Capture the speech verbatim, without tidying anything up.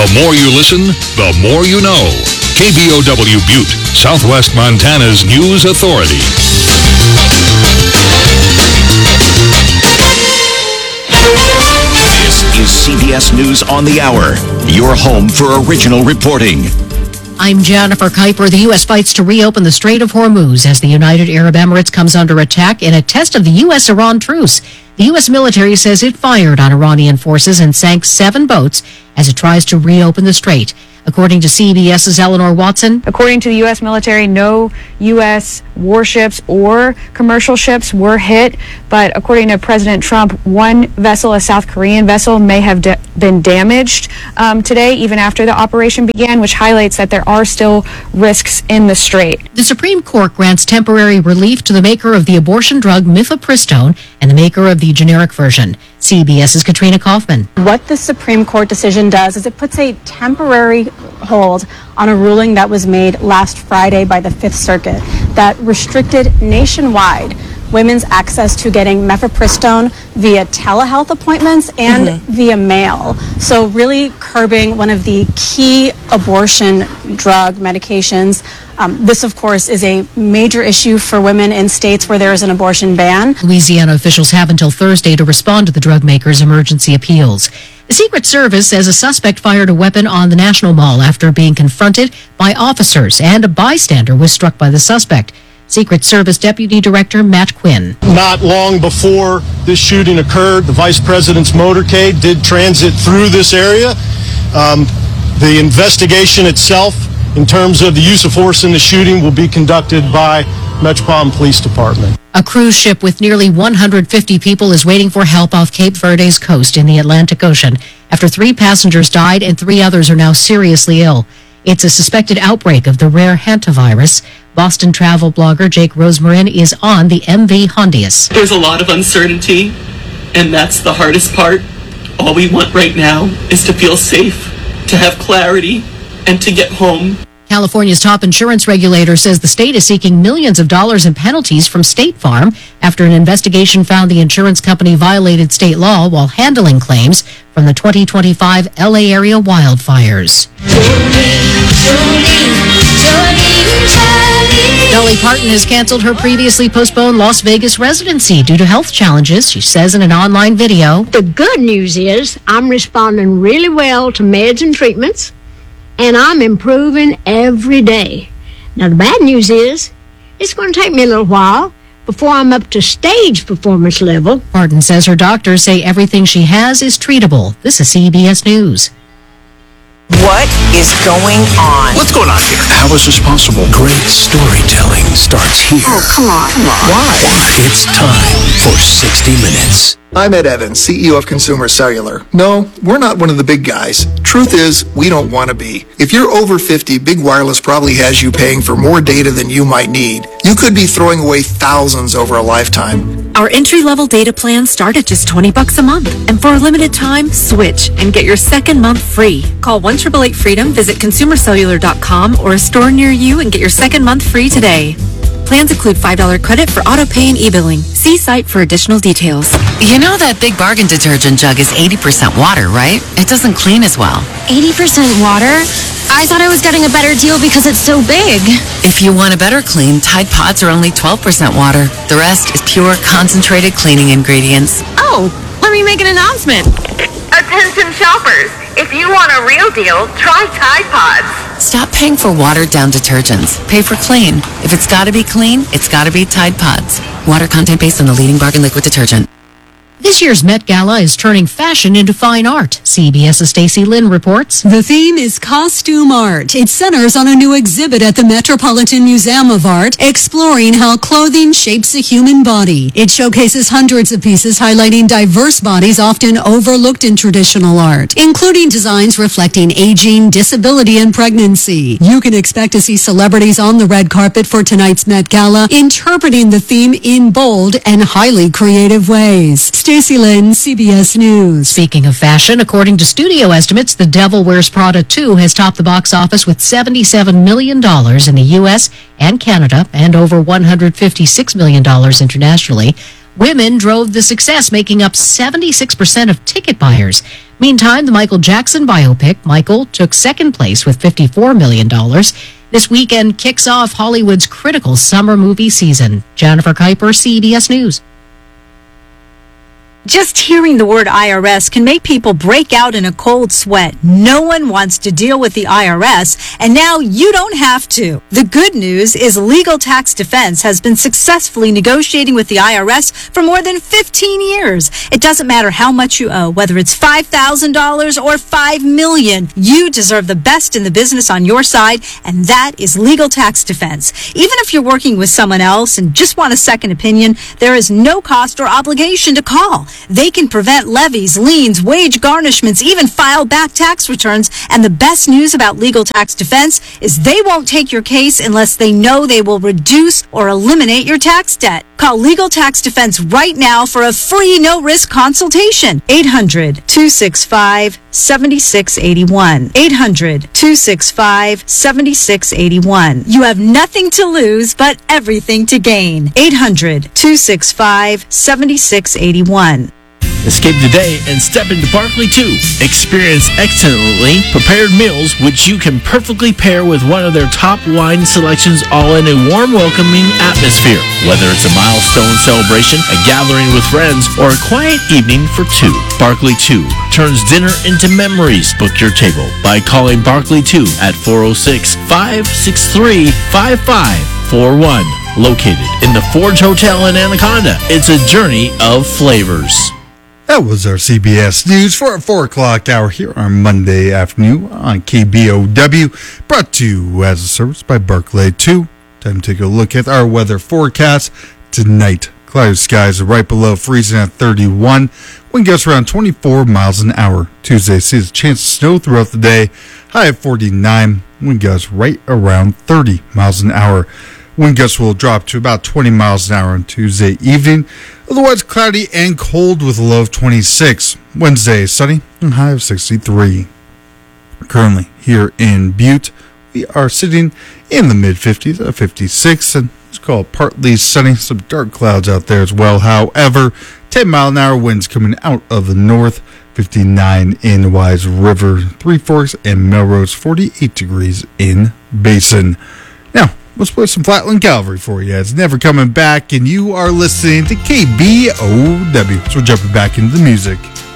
The more you listen, the more you know. K B O W Butte, Southwest Montana's news authority. This is C B S News on the Hour, your home for original reporting. I'm Jennifer Kuiper. The U S fights to reopen the Strait of Hormuz as the United Arab Emirates comes under attack in a test of the U S Iran truce. The U S military says it fired on Iranian forces and sank seven boats as it tries to reopen the strait. According to CBS's Eleanor Watson. According to the U S military, no U S warships or commercial ships were hit. But according to President Trump, one vessel, a South Korean vessel, may have de- been damaged um, today, even after the operation began, which highlights that there are still risks in the strait. The Supreme Court grants temporary relief to the maker of the abortion drug mifepristone and the maker of the generic version. CBS's Katrina Kaufman. What the Supreme Court decision does is it puts a temporary hold on a ruling that was made last Friday by the Fifth Circuit that restricted nationwide women's access to getting mifepristone via telehealth appointments and mm-hmm. via mail. So really curbing one of the key abortion drug medications. Um, this, of course, is a major issue for women in states where there is an abortion ban. Louisiana officials have until Thursday to respond to the drug maker's emergency appeals. The Secret Service says a suspect fired a weapon on the National Mall after being confronted by officers, and a bystander was struck by the suspect. Secret Service Deputy Director Matt Quinn. Not long before this shooting occurred, the Vice President's motorcade did transit through this area. Um, the investigation itself, in terms of the use of force in the shooting, will be conducted by Metropolitan Police Department. A cruise ship with nearly one hundred fifty people is waiting for help off Cape Verde's coast in the Atlantic Ocean after three passengers died and three others are now seriously ill. It's a suspected outbreak of the rare hantavirus. Boston travel blogger Jake Rosemarin is on the M V Hondius. There's a lot of uncertainty, and that's the hardest part. All we want right now is to feel safe, to have clarity, and to get home. California's top insurance regulator says the state is seeking millions of dollars in penalties from State Farm after an investigation found the insurance company violated state law while handling claims from the twenty twenty-five L A area wildfires. Dolly Parton has canceled her previously postponed Las Vegas residency due to health challenges, she says in an online video. The good news is I'm responding really well to meds and treatments, and I'm improving every day. Now, the bad news is it's going to take me a little while before I'm up to stage performance level. Parton says her doctors say everything she has is treatable. This is C B S News. What is going on? What's going on here? How is this possible? Great storytelling starts here. Oh, come on, come on. Why? It's time for sixty minutes. I'm Ed Evans, C E O of Consumer Cellular. No, we're not one of the big guys. Truth is, we don't want to be. If you're over fifty, Big Wireless probably has you paying for more data than you might need. You could be throwing away thousands over a lifetime. Our entry-level data plans start at just twenty bucks a month. And for a limited time, switch and get your second month free. Call one eight eight eight FREEDOM, visit consumer cellular dot com or a store near you and get your second month free today. Plans include five dollars credit for auto pay and e-billing. See site for additional details. You know that Big Bargain detergent jug is eighty percent water, right? It doesn't clean as well. eighty percent water? I thought I was getting a better deal because it's so big. If you want a better clean, Tide Pods are only twelve percent water. The rest is pure, concentrated cleaning ingredients. Oh, let me make an announcement. Attention shoppers, if you want a real deal, try Tide Pods. Stop paying for watered-down detergents. Pay for clean. If it's got to be clean, it's got to be Tide Pods. Water content based on the leading bargain liquid detergent. This year's Met Gala is turning fashion into fine art. CBS's Stacey Lynn reports. The theme is costume art. It centers on a new exhibit at the Metropolitan Museum of Art, exploring how clothing shapes the human body. It showcases hundreds of pieces highlighting diverse bodies often overlooked in traditional art, including designs reflecting aging, disability, and pregnancy. You can expect to see celebrities on the red carpet for tonight's Met Gala, interpreting the theme in bold and highly creative ways. Stacey Lynn, C B S News. Speaking of fashion, according to studio estimates, The Devil Wears Prada two has topped the box office with seventy-seven million dollars in the U S and Canada and over one hundred fifty-six million dollars internationally. Women drove the success, making up seventy-six percent of ticket buyers. Meantime, the Michael Jackson biopic, Michael, took second place with fifty-four million dollars. This weekend kicks off Hollywood's critical summer movie season. Jennifer Kuiper, C B S News. Just hearing the word I R S can make people break out in a cold sweat. No one wants to deal with the I R S, and now you don't have to. The good news is Legal Tax Defense has been successfully negotiating with the I R S for more than fifteen years. It doesn't matter how much you owe, whether it's five thousand dollars or five million dollars. You deserve the best in the business on your side, and that is Legal Tax Defense. Even if you're working with someone else and just want a second opinion, there is no cost or obligation to call. They can prevent levies, liens, wage garnishments, even file back tax returns. And the best news about Legal Tax Defense is they won't take your case unless they know they will reduce or eliminate your tax debt. Call Legal Tax Defense right now for a free no-risk consultation. eight hundred, two six five, seven six eight one. eight hundred, two six five, seven six eight one. You have nothing to lose but everything to gain. eight hundred, two six five, seven six eight one. Escape the day and step into Barkley two. Experience excellently prepared meals which you can perfectly pair with one of their top wine selections, all in a warm, welcoming atmosphere. Whether it's a milestone celebration, a gathering with friends, or a quiet evening for two, Barkley two turns dinner into memories. Book your table by calling Barkley two at four oh six, five six three, five five four one. Located in the Forge Hotel in Anaconda, it's a journey of flavors. That was our C B S News for our four o'clock hour here on Monday afternoon on K B O W, brought to you as a service by Barkley two. Time to take a look at our weather forecast tonight. Cloudy skies are right below freezing at thirty-one. Wind gusts around twenty-four miles an hour. Tuesday sees a chance of snow throughout the day. High at forty-nine. Wind gusts right around thirty miles an hour. Wind gusts will drop to about twenty miles an hour on Tuesday evening. Otherwise cloudy and cold with a low of twenty-six. Wednesday sunny and high of sixty-three. Currently here in Butte, we are sitting in the mid-fifties at fifty-six, and it's called partly sunny. Some dark clouds out there as well. However, ten mile an hour winds coming out of the north. fifty-nine in Wise River, Three Forks, and Melrose. forty-eight degrees in Basin. Now, let's play some Flatland Calvary for you. It's never coming back, and you are listening to K B O W. So we're jumping back into the music.